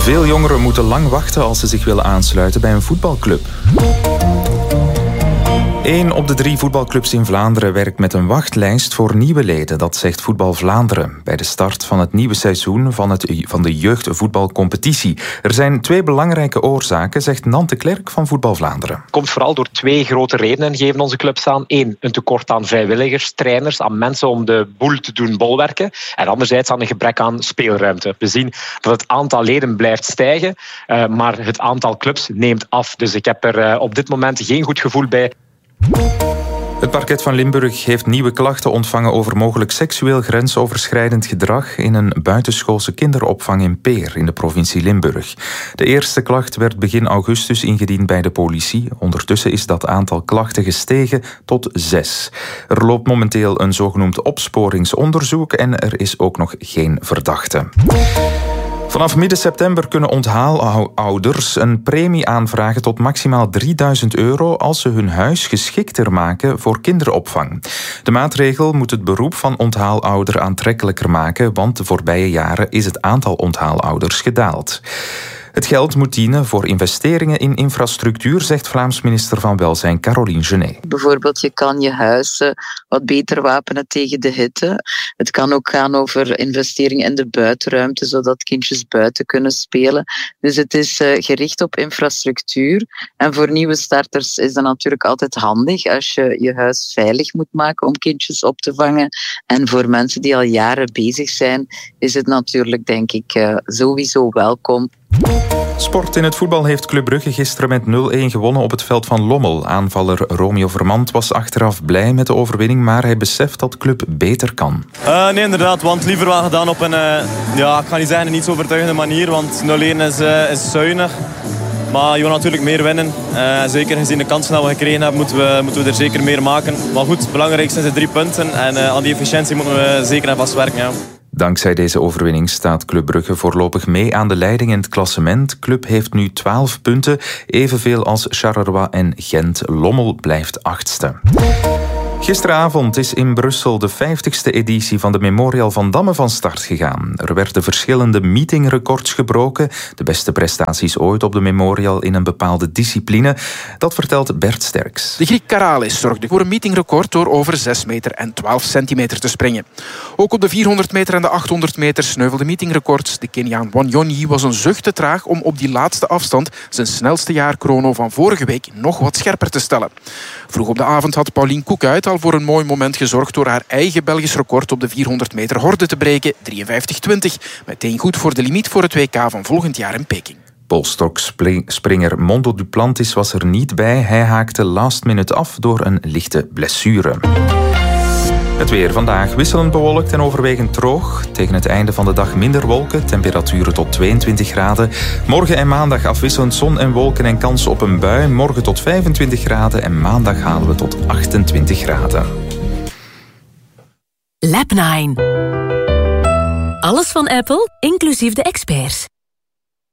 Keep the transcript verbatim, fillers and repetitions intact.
Veel jongeren moeten lang wachten als ze zich willen aansluiten bij een voetbalclub. Eén op de drie voetbalclubs in Vlaanderen werkt met een wachtlijst voor nieuwe leden. Dat zegt Voetbal Vlaanderen bij de start van het nieuwe seizoen van, het, van de jeugdvoetbalcompetitie. Er zijn twee belangrijke oorzaken, zegt Nante Klerk van Voetbal Vlaanderen. Het komt vooral door twee grote redenen, geven onze clubs aan. Eén, een tekort aan vrijwilligers, trainers, aan mensen om de boel te doen bolwerken. En anderzijds aan een gebrek aan speelruimte. We zien dat het aantal leden blijft stijgen, uh, maar het aantal clubs neemt af. Dus ik heb er uh, op dit moment geen goed gevoel bij. Het parket van Limburg heeft nieuwe klachten ontvangen over mogelijk seksueel grensoverschrijdend gedrag in een buitenschoolse kinderopvang in Peer in de provincie Limburg. De eerste klacht werd begin augustus ingediend bij de politie. Ondertussen is dat aantal klachten gestegen tot zes. Er loopt momenteel een zogenoemd opsporingsonderzoek en er is ook nog geen verdachte. Vanaf midden september kunnen onthaalouders een premie aanvragen tot maximaal drieduizend euro als ze hun huis geschikter maken voor kinderopvang. De maatregel moet het beroep van onthaalouder aantrekkelijker maken, want de voorbije jaren is het aantal onthaalouders gedaald. Het geld moet dienen voor investeringen in infrastructuur, zegt Vlaams minister van Welzijn Caroline Genet. Bijvoorbeeld, je kan je huis uh, wat beter wapenen tegen de hitte. Het kan ook gaan over investeringen in de buitenruimte, zodat kindjes buiten kunnen spelen. Dus het is uh, gericht op infrastructuur. En voor nieuwe starters is dat natuurlijk altijd handig als je je huis veilig moet maken om kindjes op te vangen. En voor mensen die al jaren bezig zijn, is het natuurlijk, denk ik, uh, sowieso welkom. Sport in het voetbal heeft Club Brugge gisteren met nul-een gewonnen op het veld van Lommel. Aanvaller Romeo Vermand was achteraf blij met de overwinning, maar hij beseft dat Club beter kan. Uh, nee, inderdaad, want liever wel gedaan op een, uh, ja, ik ga niet zeggen een niet zo overtuigende manier, want nul-een is, uh, is zuinig. Maar je wil natuurlijk meer winnen. Uh, zeker gezien de kansen die we gekregen hebben, moeten we, moeten we er zeker meer maken. Maar goed, het belangrijkste zijn de drie punten en uh, aan die efficiëntie moeten we zeker en vast werken. Ja. Dankzij deze overwinning staat Club Brugge voorlopig mee aan de leiding in het klassement. Club heeft nu twaalf punten, evenveel als Charleroi en Gent. Lommel blijft achtste. Gisteravond is in Brussel de vijftigste editie van de Memorial van Damme van start gegaan. Er werden verschillende meetingrecords gebroken. De beste prestaties ooit op de Memorial in een bepaalde discipline. Dat vertelt Bert Sterks. De Griek Karalis zorgde voor een meetingrecord door over zes meter en twaalf centimeter te springen. Ook op de vierhonderd meter en de achthonderd meter sneuvelde meetingrecords. De Keniaan Wanyonyi was een zucht te traag om op die laatste afstand zijn snelste jaarchrono van vorige week nog wat scherper te stellen. Vroeg op de avond had Pauline Koekuit al voor een mooi moment gezorgd door haar eigen Belgisch record op de vierhonderd meter horde te breken, drieënvijftig twintig. Meteen goed voor de limiet voor het W K van volgend jaar in Peking. Polstokspringer Mondo Duplantis was er niet bij. Hij haakte last minute af door een lichte blessure. Het weer vandaag wisselend bewolkt en overwegend droog. Tegen het einde van de dag minder wolken, temperaturen tot tweeëntwintig graden. Morgen en maandag afwisselend zon en wolken en kans op een bui. Morgen tot vijfentwintig graden en maandag halen we tot achtentwintig graden. Lab nine. Alles van Apple, inclusief de experts.